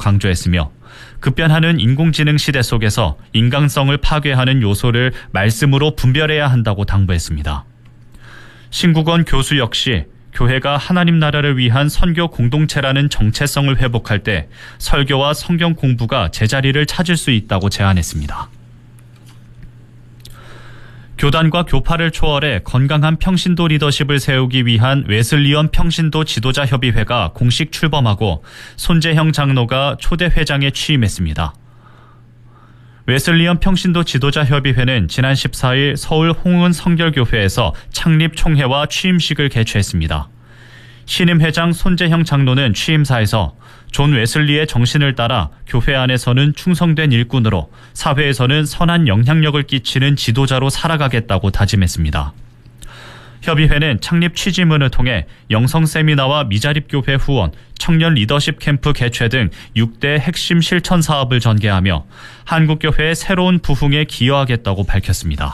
강조했으며 급변하는 인공지능 시대 속에서 인간성을 파괴하는 요소를 말씀으로 분별해야 한다고 당부했습니다. 신국원 교수 역시 교회가 하나님 나라를 위한 선교 공동체라는 정체성을 회복할 때 설교와 성경 공부가 제자리를 찾을 수 있다고 제안했습니다. 교단과 교파를 초월해 건강한 평신도 리더십을 세우기 위한 웨슬리언 평신도 지도자협의회가 공식 출범하고 손재형 장로가 초대 회장에 취임했습니다. 웨슬리언 평신도 지도자협의회는 지난 14일 서울 홍은 성결교회에서 창립 총회와 취임식을 개최했습니다. 신임 회장 손재형 장로는 취임사에서 존 웨슬리의 정신을 따라 교회 안에서는 충성된 일꾼으로 사회에서는 선한 영향력을 끼치는 지도자로 살아가겠다고 다짐했습니다. 협의회는 창립 취지문을 통해 영성 세미나와 미자립교회 후원, 청년 리더십 캠프 개최 등 6대 핵심 실천 사업을 전개하며 한국교회의 새로운 부흥에 기여하겠다고 밝혔습니다.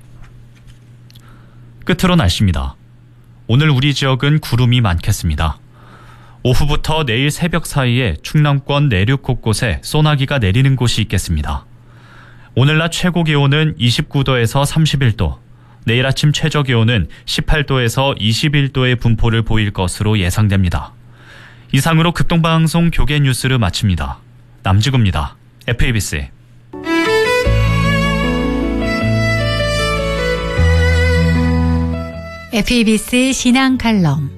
끝으로 날씨입니다. 오늘 우리 지역은 구름이 많겠습니다. 오후부터 내일 새벽 사이에 충남권 내륙 곳곳에 소나기가 내리는 곳이 있겠습니다. 오늘 낮 최고 기온은 29도에서 31도, 내일 아침 최저 기온은 18도에서 21도의 분포를 보일 것으로 예상됩니다. 이상으로 극동방송 교계 뉴스를 마칩니다. 남지구입니다. FABC. FABC 신앙 칼럼.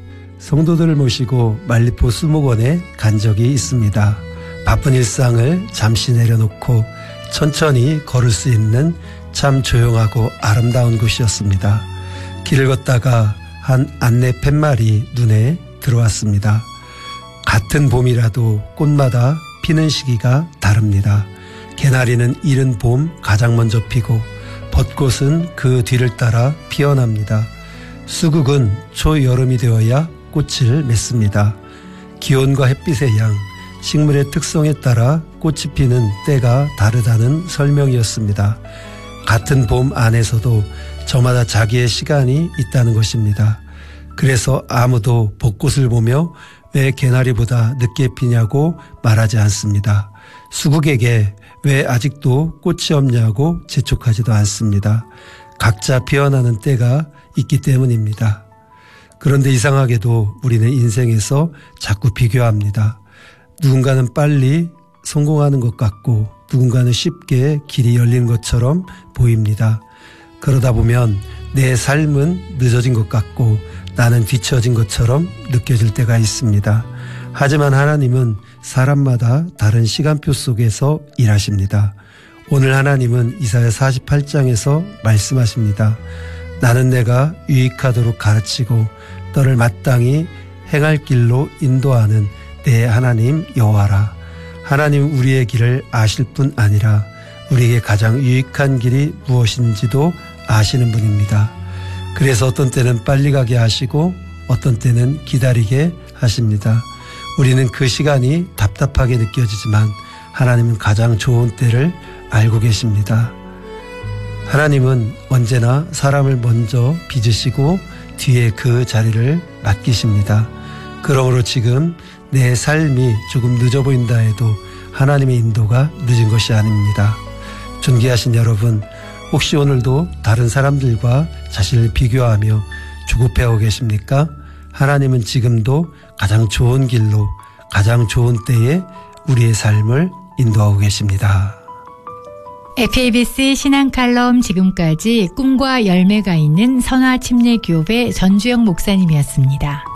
성도들을 모시고 말리포 수목원에 간 적이 있습니다. 바쁜 일상을 잠시 내려놓고 천천히 걸을 수 있는 참 조용하고 아름다운 곳이었습니다. 길을 걷다가 한 안내 팻말이 눈에 들어왔습니다. 같은 봄이라도 꽃마다 피는 시기가 다릅니다. 개나리는 이른 봄 가장 먼저 피고 벚꽃은 그 뒤를 따라 피어납니다. 수국은 초여름이 되어야 꽃을 맺습니다. 기온과 햇빛의 양, 식물의 특성에 따라 꽃이 피는 때가 다르다는 설명이었습니다. 같은 봄 안에서도 저마다 자기의 시간이 있다는 것입니다. 그래서 아무도 벚꽃을 보며 왜 개나리보다 늦게 피냐고 말하지 않습니다. 수국에게 왜 아직도 꽃이 없냐고 재촉하지도 않습니다. 각자 피어나는 때가 있기 때문입니다. 그런데 이상하게도 우리는 인생에서 자꾸 비교합니다. 누군가는 빨리 성공하는 것 같고 누군가는 쉽게 길이 열린 것처럼 보입니다. 그러다 보면 내 삶은 늦어진 것 같고 나는 뒤처진 것처럼 느껴질 때가 있습니다. 하지만 하나님은 사람마다 다른 시간표 속에서 일하십니다. 오늘 하나님은 이사야 48장에서 말씀하십니다. 나는 내가 유익하도록 가르치고 너를 마땅히 행할 길로 인도하는 내 하나님 여호와라. 하나님 우리의 길을 아실 뿐 아니라 우리에게 가장 유익한 길이 무엇인지도 아시는 분입니다. 그래서 어떤 때는 빨리 가게 하시고 어떤 때는 기다리게 하십니다. 우리는 그 시간이 답답하게 느껴지지만 하나님은 가장 좋은 때를 알고 계십니다. 하나님은 언제나 사람을 먼저 빚으시고 뒤에 그 자리를 맡기십니다. 그러므로 지금 내 삶이 조금 늦어 보인다 해도 하나님의 인도가 늦은 것이 아닙니다. 존귀하신 여러분, 혹시 오늘도 다른 사람들과 자신을 비교하며 조급해하고 계십니까? 하나님은 지금도 가장 좋은 길로 가장 좋은 때에 우리의 삶을 인도하고 계십니다. FABC 신앙 칼럼 지금까지 꿈과 열매가 있는 선화침례교회 전주영 목사님이었습니다.